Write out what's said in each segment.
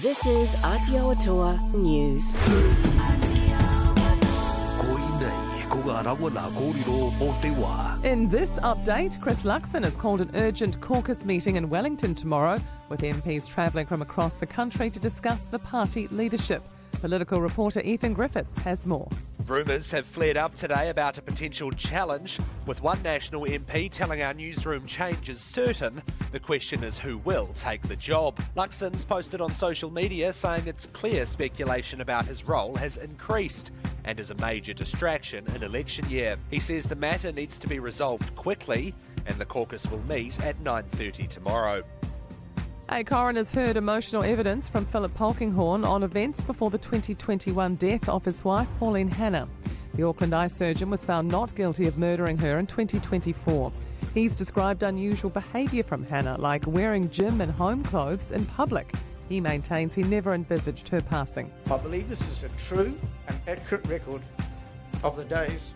This is Aotearoa News. In this update, Chris Luxon has called an urgent caucus meeting in Wellington tomorrow, with MPs travelling from across the country to discuss the party leadership. Political reporter Ethan Griffiths has more. Rumours have flared up today about a potential challenge, with one National MP telling our newsroom change is certain. The question is who will take the job. Luxon's posted on social media saying it's clear speculation about his role has increased and is a major distraction in election year. He says the matter needs to be resolved quickly and the caucus will meet at 9:30 tomorrow. A coroner's heard emotional evidence from Philip Polkinghorne on events before the 2021 death of his wife, Pauline Hanna. The Auckland eye surgeon was found not guilty of murdering her in 2024. He's described unusual behaviour from Hanna, like wearing gym and home clothes in public. He maintains he never envisaged her passing. I believe this is a true and accurate record of the days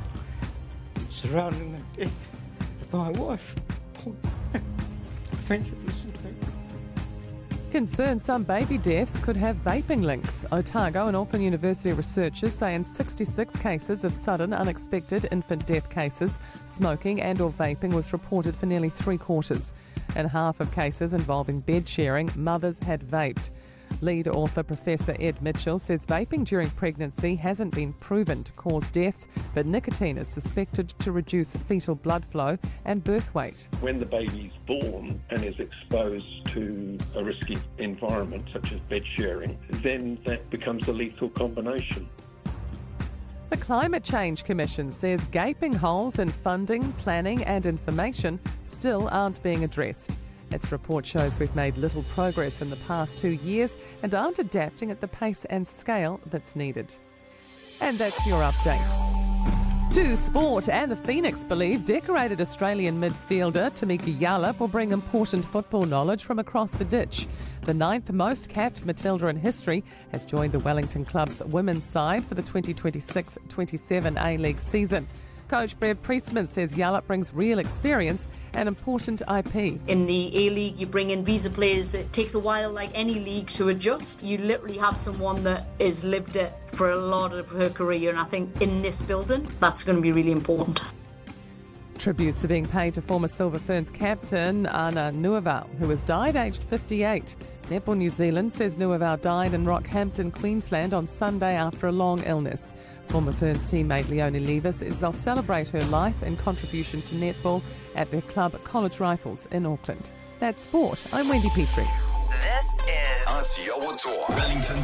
surrounding the death of my wife. Thank you for listening to me. Concerned some baby deaths could have vaping links. Otago and Auckland University researchers say in 66 cases of sudden unexpected infant death cases, smoking and or vaping was reported for nearly 3/4. In half of cases involving bed sharing, mothers had vaped. Lead author Professor Ed Mitchell says vaping during pregnancy hasn't been proven to cause deaths, but nicotine is suspected to reduce fetal blood flow and birth weight. When the baby's born and is exposed to a risky environment such as bed sharing, then that becomes a lethal combination. The Climate Change Commission says gaping holes in funding, planning and information still aren't being addressed. Its report shows we've made little progress in the past 2 years and aren't adapting at the pace and scale that's needed. And that's your update. To sport, and the Phoenix believe decorated Australian midfielder Tamika Yallop will bring important football knowledge from across the ditch. The 9th most capped Matilda in history has joined the Wellington club's women's side for the 2026-27 A-League season. Coach Bev Priestman says Yallop brings real experience and important IP. In the A-League, you bring in visa players that takes a while, like any league, to adjust. You literally have someone that has lived it for a lot of her career, and I think in this building, that's going to be really important. Tributes are being paid to former Silver Ferns captain Ana Nuavau, who has died aged 58. Netball New Zealand says Nuavau died in Rockhampton, Queensland on Sunday after a long illness. Former Ferns teammate Leonie Levis says they'll celebrate her life and contribution to netball at their club College Rifles in Auckland. That's sport. I'm Wendy Petrie. This is Aotearoa, Wellington's